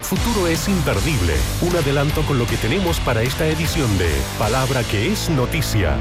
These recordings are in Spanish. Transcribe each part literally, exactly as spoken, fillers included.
Futuro es imperdible. Un adelanto con lo que tenemos para esta edición de Palabra que es Noticia.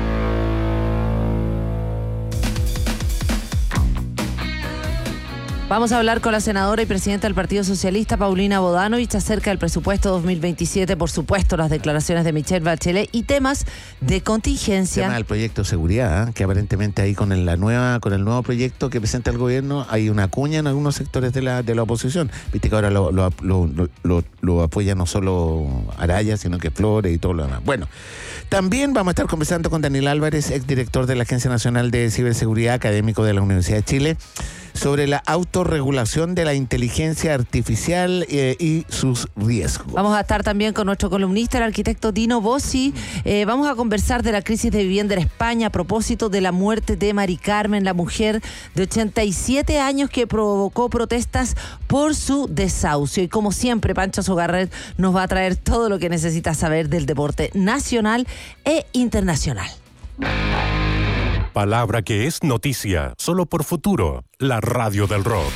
Vamos a hablar con la senadora y presidenta del Partido Socialista, Paulina Bodanovich, acerca del presupuesto dos mil veintisiete, por supuesto, las declaraciones de Michelle Bachelet y temas de contingencia. El tema del proyecto de seguridad, ¿eh? Que aparentemente ahí con el, la nueva, con el nuevo proyecto que presenta el gobierno hay una cuña en algunos sectores de la, de la oposición. Viste que ahora lo, lo, lo, lo, lo apoya no solo Araya, sino que Flores y todo lo demás. Bueno, también vamos a estar conversando con Daniel Álvarez, exdirector de la Agencia Nacional de Ciberseguridad, académico de la Universidad de Chile, sobre la autorregulación de la inteligencia artificial eh, y sus riesgos. Vamos a estar también con nuestro columnista, el arquitecto Dino Bossi. Eh, vamos a conversar de la crisis de vivienda en España a propósito de la muerte de Mari Carmen, la mujer de ochenta y siete años que provocó protestas por su desahucio. Y como siempre, Pancho Sogarret nos va a traer todo lo que necesita saber del deporte nacional e internacional. Palabra que es noticia, solo por Futuro, la radio del rock.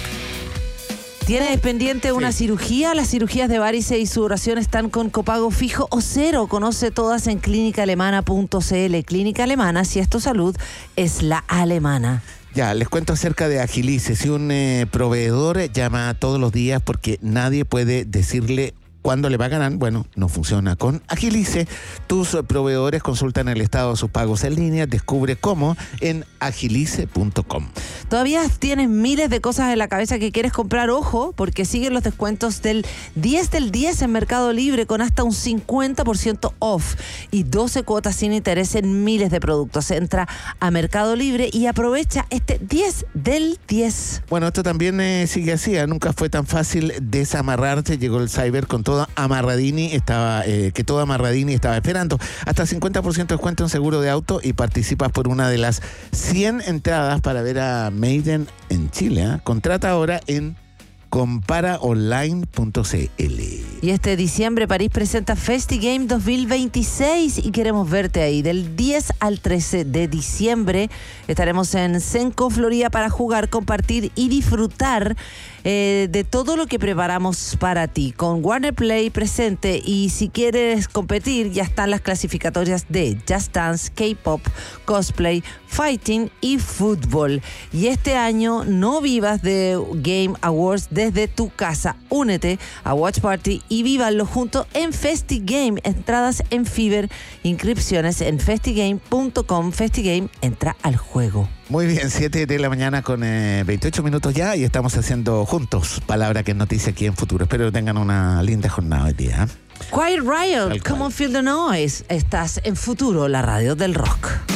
¿Tienes pendiente una Sí. cirugía? Las cirugías de varices y sudoración están con copago fijo o cero. Conoce todas en clínica alemana punto c l. Clínica Alemana, si es tu salud, es la alemana. Ya, les cuento acerca de Agilice. Si un eh, proveedor llama todos los días porque nadie puede decirle cuándo le pagarán, bueno, no funciona con Agilice. Tus proveedores consultan el estado de sus pagos en línea. Descubre cómo en agilice punto com. Todavía tienes miles de cosas en la cabeza que quieres comprar, ojo, porque siguen los descuentos del diez del diez en Mercado Libre con hasta un cincuenta por ciento off y doce cuotas sin interés en miles de productos. Entra a Mercado Libre y aprovecha este diez del diez. Bueno, esto también eh, sigue así, ¿eh? Nunca fue tan fácil desamarrarse. Llegó el cyber con todo amarradini, estaba, eh, que todo amarradini estaba esperando. Hasta cincuenta por ciento de descuento en seguro de auto y participas por una de las cien entradas para ver a Maiden en Chile. ¿eh? Contrata ahora en compara online punto c l. Y este diciembre París presenta FestiGame dos mil veintiséis y queremos verte ahí. Del diez al trece de diciembre estaremos en Senco, Florida, para jugar, compartir y disfrutar eh, de todo lo que preparamos para ti. Con Warner Play presente, y si quieres competir ya están las clasificatorias de Just Dance, K-Pop, Cosplay, Fighting y Fútbol. Y este año no vivas de Game Awards desde tu casa. Únete a Watch Party y vívanlo juntos en FestiGame. Entradas en Fiverr, inscripciones en festigame punto com. FestiGame, entra al juego. Muy bien, siete de la mañana con eh, veintiocho minutos ya, y estamos haciendo juntos Palabra que es noticia aquí en Futuro. Espero que tengan una linda jornada hoy día. ¿eh? Quiet Riot, Tal Come cual. on Feel the Noise. Estás en Futuro, la radio del rock.